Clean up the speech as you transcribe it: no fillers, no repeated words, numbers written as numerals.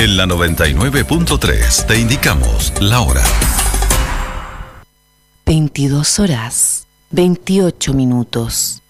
En la 99.3 te indicamos la hora. 22 horas, 28 minutos.